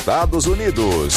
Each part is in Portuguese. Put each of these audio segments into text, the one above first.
Estados Unidos.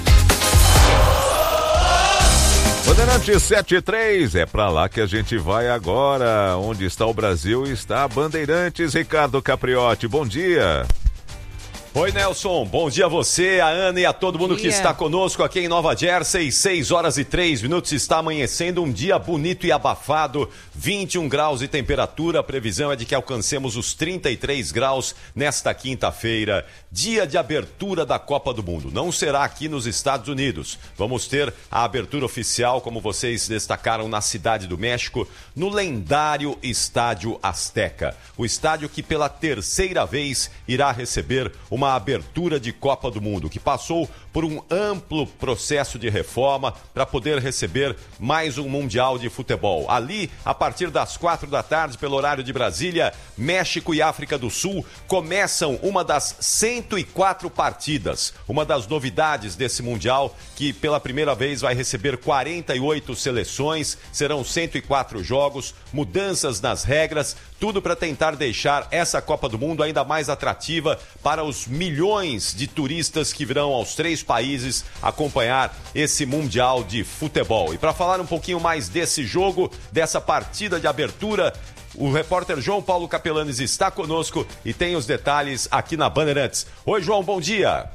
Bandeirantes 73, é pra lá que a gente vai agora. Onde está o Brasil está Bandeirantes. Ricardo Capriotti, bom dia. Oi, Nelson, bom dia a você, a Ana e a todo mundo que está conosco aqui em Nova Jersey. 6h03, está amanhecendo um dia bonito e abafado, 21 graus de temperatura. A previsão é de que alcancemos os 33 graus nesta quinta-feira, dia de abertura da Copa do Mundo. Não será aqui nos Estados Unidos. Vamos ter a abertura oficial, como vocês destacaram, na Cidade do México, no lendário Estádio Azteca. O estádio que pela terceira vez irá receber uma abertura de Copa do Mundo, que passou por um amplo processo de reforma para poder receber mais um Mundial de Futebol. Ali, a partir das 4 da tarde, pelo horário de Brasília, México e África do Sul começam uma das 104 partidas. Uma das novidades desse Mundial, que pela primeira vez vai receber 48 seleções, serão 104 jogos, mudanças nas regras, tudo para tentar deixar essa Copa do Mundo ainda mais atrativa para os milhões de turistas que virão aos 3 países acompanhar esse Mundial de Futebol. E para falar um pouquinho mais desse jogo, dessa partida de abertura, o repórter João Paulo Capelanes está conosco e tem os detalhes aqui na Bandeirantes. Oi, João, bom dia.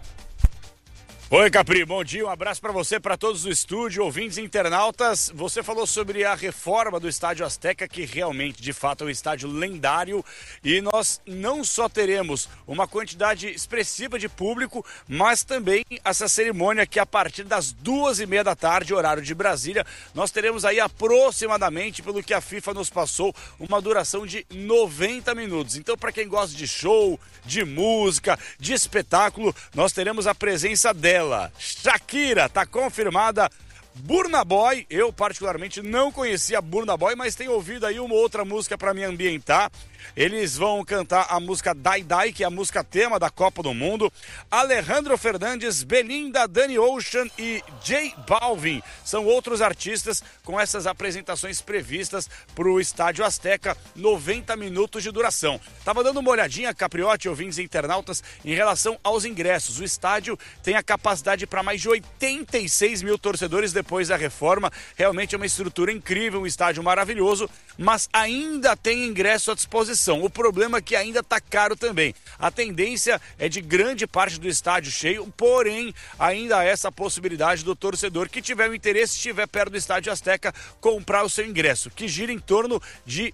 Oi, Capri, bom dia, um abraço para você, para todos do estúdio, ouvintes e internautas. Você falou sobre a reforma do Estádio Azteca, que realmente, de fato, é um estádio lendário, e nós não só teremos uma quantidade expressiva de público, mas também essa cerimônia que a partir das 2h30 da tarde, horário de Brasília, nós teremos aí aproximadamente, pelo que a FIFA nos passou, uma duração de 90 minutos. Então, para quem gosta de show, de música, de espetáculo, nós teremos a presença dela. Shakira, tá confirmada. Burna Boy, eu particularmente não conhecia Burna Boy, mas tenho ouvido aí uma outra música para me ambientar. Eles vão cantar a música Dai Dai, que é a música tema da Copa do Mundo. Alejandro Fernandes, Belinda, Danny Ocean e J Balvin são outros artistas com essas apresentações previstas para o Estádio Azteca, 90 minutos de duração. Tava dando uma olhadinha, Capriotti, ouvintes e internautas, em relação aos ingressos. O estádio tem a capacidade para mais de 86 mil torcedores depois da reforma. Realmente é uma estrutura incrível, um estádio maravilhoso, mas ainda tem ingresso à disposição. O problema é que ainda está caro também. A tendência é de grande parte do estádio cheio, porém ainda há essa possibilidade do torcedor que tiver o interesse, estiver perto do Estádio Azteca, comprar o seu ingresso, que gira em torno de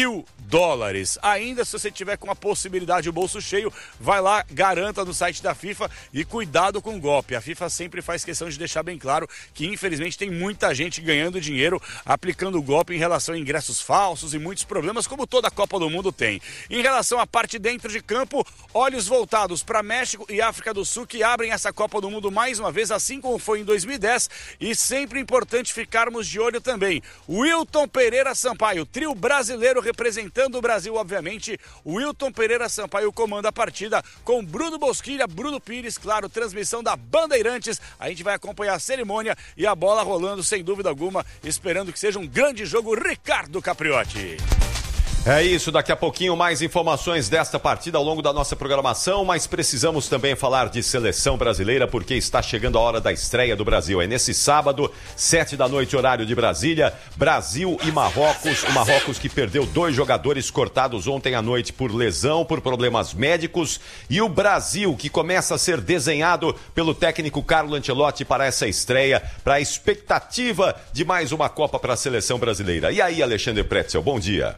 $1.000. Ainda, se você tiver com a possibilidade, o bolso cheio, vai lá, garanta no site da FIFA e cuidado com o golpe. A FIFA sempre faz questão de deixar bem claro que infelizmente tem muita gente ganhando dinheiro aplicando o golpe em relação a ingressos falsos e muitos problemas, como toda a Copa do Mundo tem. Em relação à parte dentro de campo, olhos voltados para México e África do Sul, que abrem essa Copa do Mundo mais uma vez, assim como foi em 2010, e sempre importante ficarmos de olho também. Wilton Pereira Sampaio, trio brasileiro representando o Brasil, obviamente. Wilton Pereira Sampaio comanda a partida com Bruno Bosquilha, Bruno Pires, claro, transmissão da Bandeirantes. A gente vai acompanhar a cerimônia e a bola rolando, sem dúvida alguma, esperando que seja um grande jogo. Ricardo Capriotti. É isso, daqui a pouquinho mais informações desta partida ao longo da nossa programação, mas precisamos também falar de seleção brasileira, porque está chegando a hora da estreia do Brasil. É nesse sábado, 7 da noite, horário de Brasília, Brasil e Marrocos. O Marrocos que perdeu 2 jogadores cortados ontem à noite por lesão, por problemas médicos, e o Brasil que começa a ser desenhado pelo técnico Carlo Ancelotti para essa estreia, para a expectativa de mais uma Copa para a seleção brasileira. E aí, Alexandre Pretzel, bom dia.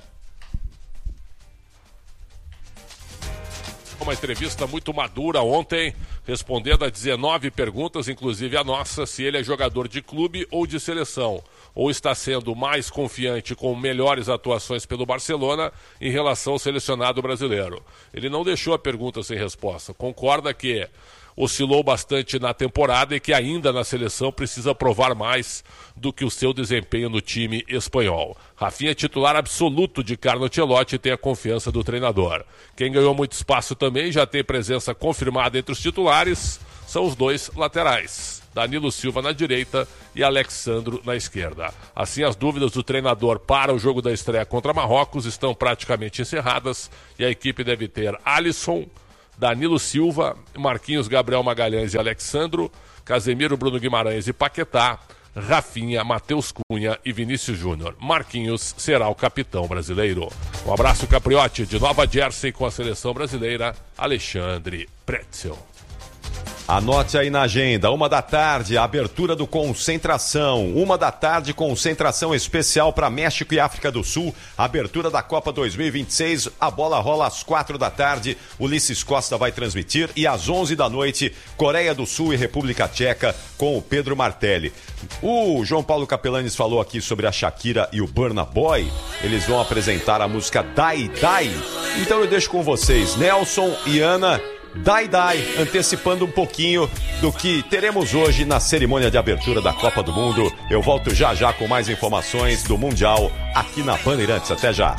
Uma entrevista muito madura ontem, respondendo a 19 perguntas, inclusive a nossa, se ele é jogador de clube ou de seleção, ou está sendo mais confiante com melhores atuações pelo Barcelona em relação ao selecionado brasileiro. Ele não deixou a pergunta sem resposta, concorda que oscilou bastante na temporada e que ainda na seleção precisa provar mais do que o seu desempenho no time espanhol. Rafinha é titular absoluto de Carlo Ancelotti e tem a confiança do treinador. Quem ganhou muito espaço também, já tem presença confirmada entre os titulares, são os 2 laterais. Danilo Silva na direita e Alexandro na esquerda. Assim, as dúvidas do treinador para o jogo da estreia contra Marrocos estão praticamente encerradas e a equipe deve ter Alisson, Danilo Silva, Marquinhos, Gabriel Magalhães e Alexandro, Casemiro, Bruno Guimarães e Paquetá, Rafinha, Matheus Cunha e Vinícius Júnior. Marquinhos será o capitão brasileiro. Um abraço, Capriotti, de Nova Jersey com a seleção brasileira, Alexandre Pretzel. Anote aí na agenda, 13h, a abertura do Concentração. 13h, concentração especial para México e África do Sul. Abertura da Copa 2026. A bola rola às 16h. Ulisses Costa vai transmitir. E às 23h, Coreia do Sul e República Tcheca com o Pedro Martelli. O João Paulo Capelanes falou aqui sobre a Shakira e o Burna Boy. Eles vão apresentar a música Dai Dai. Então eu deixo com vocês, Nelson e Ana. Dai Dai, antecipando um pouquinho do que teremos hoje na cerimônia de abertura da Copa do Mundo. Eu volto já já com mais informações do Mundial aqui na Bandeirantes. Até já.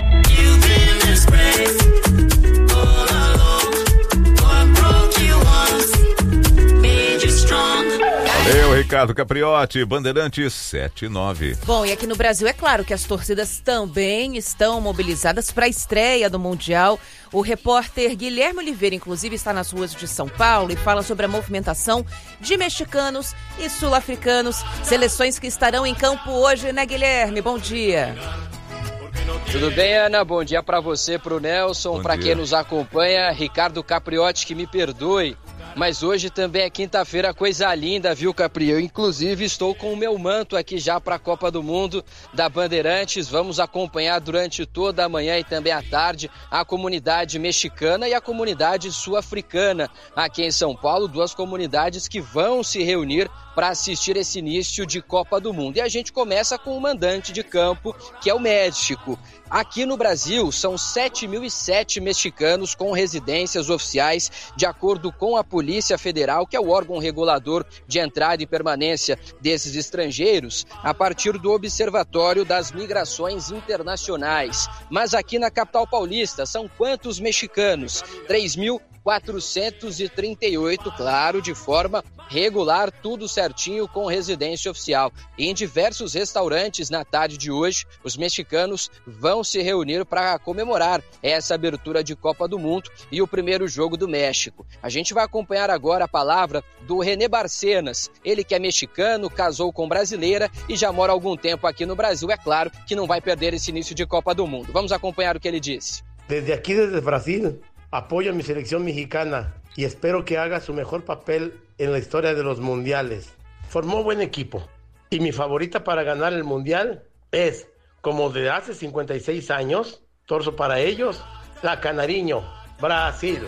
Valeu, Ricardo Capriotti, Bandeirantes 7-9. Bom, e aqui no Brasil é claro que as torcidas também estão mobilizadas para a estreia do Mundial. O repórter Guilherme Oliveira, inclusive, está nas ruas de São Paulo e fala sobre a movimentação de mexicanos e sul-africanos, seleções que estarão em campo hoje, né, Guilherme? Bom dia. Tudo bem, Ana? Bom dia para você, para o Nelson, para quem nos acompanha, Ricardo Capriotti, que me perdoe. Mas hoje também é quinta-feira, coisa linda, viu, Capri? Eu, inclusive, estou com o meu manto aqui já para a Copa do Mundo da Bandeirantes. Vamos acompanhar durante toda a manhã e também à tarde a comunidade mexicana e a comunidade sul-africana aqui em São Paulo. Duas comunidades que vão se reunir para assistir esse início de Copa do Mundo. E a gente começa com o mandante de campo, que é o México. Aqui no Brasil, são 7.007 mexicanos com residências oficiais, de acordo com a Polícia Federal, que é o órgão regulador de entrada e permanência desses estrangeiros, a partir do Observatório das Migrações Internacionais. Mas aqui na capital paulista, são quantos mexicanos? 3.438, claro, de forma regular, tudo certinho, com residência oficial. E em diversos restaurantes na tarde de hoje, os mexicanos vão se reunir para comemorar essa abertura de Copa do Mundo e o primeiro jogo do México. A gente vai acompanhar agora a palavra do René Barcenas, ele que é mexicano, casou com brasileira e já mora há algum tempo aqui no Brasil. É claro que não vai perder esse início de Copa do Mundo. Vamos acompanhar o que ele disse. Desde aqui, desde Brasil, apoyo a mi selección mexicana y espero que haga su mejor papel en la historia de los mundiales. Formó buen equipo y mi favorita para ganar el mundial es, como de hace 56 años, torzo para ellos, la Canariño, Brasil.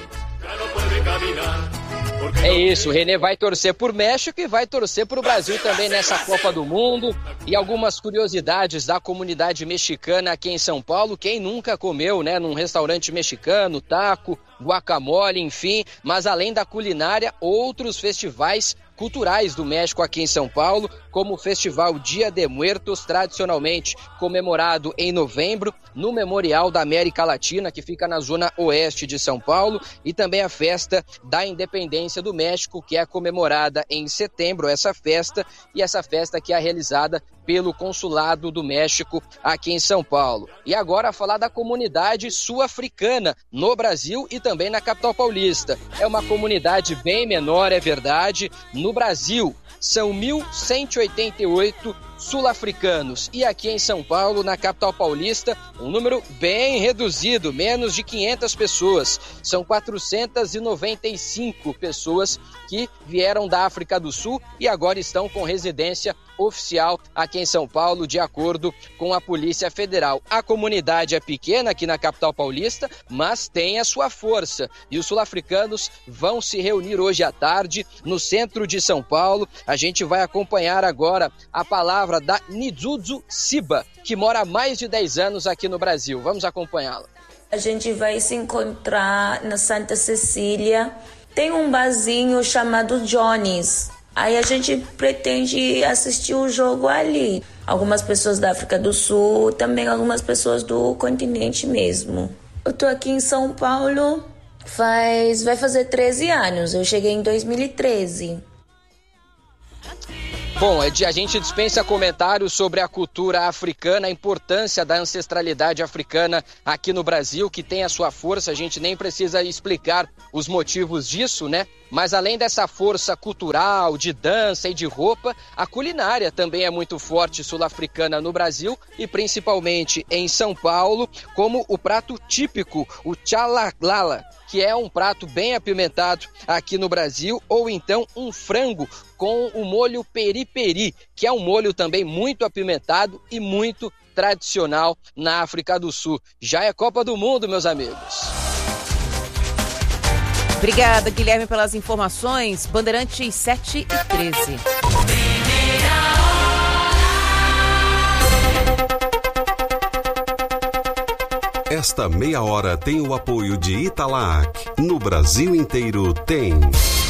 É isso, o René vai torcer por México e vai torcer por o Brasil também nessa Copa do Mundo. E algumas curiosidades da comunidade mexicana aqui em São Paulo. Quem nunca comeu, né, num restaurante mexicano, taco, guacamole, enfim. Mas além da culinária, outros festivais culturais do México aqui em São Paulo, como o Festival Dia de Muertos, tradicionalmente comemorado em novembro, no Memorial da América Latina, que fica na zona oeste de São Paulo, e também a Festa da Independência do México, que é comemorada em setembro, essa festa que é realizada pelo Consulado do México aqui em São Paulo. E agora falar da comunidade sul-africana no Brasil e também na capital paulista. É uma comunidade bem menor, é verdade. No Brasil, são 1.188 sul-africanos. E aqui em São Paulo, na capital paulista, um número bem reduzido, menos de 500 pessoas. São 495 pessoas que vieram da África do Sul e agora estão com residência oficial aqui em São Paulo, de acordo com a Polícia Federal. A comunidade é pequena aqui na capital paulista, mas tem a sua força. E os sul-africanos vão se reunir hoje à tarde no centro de São Paulo. A gente vai acompanhar agora a palavra da Nizuzu Siba, que mora há mais de 10 anos aqui no Brasil. Vamos acompanhá-la. A gente vai se encontrar na Santa Cecília. Tem um barzinho chamado Johnny's. Aí a gente pretende assistir o jogo ali. Algumas pessoas da África do Sul, também algumas pessoas do continente mesmo. Eu tô aqui em São Paulo vai fazer 13 anos. Eu cheguei em 2013. Bom, a gente dispensa comentários sobre a cultura africana, a importância da ancestralidade africana aqui no Brasil, que tem a sua força, a gente nem precisa explicar os motivos disso, né? Mas além dessa força cultural, de dança e de roupa, a culinária também é muito forte sul-africana no Brasil e principalmente em São Paulo, como o prato típico, o tchalalala, que é um prato bem apimentado aqui no Brasil, ou então um frango com o molho peri-peri, que é um molho também muito apimentado e muito tradicional na África do Sul. Já é Copa do Mundo, meus amigos. Obrigada, Guilherme, pelas informações. Bandeirantes 7h13. Esta meia hora tem o apoio de Italac. No Brasil inteiro tem.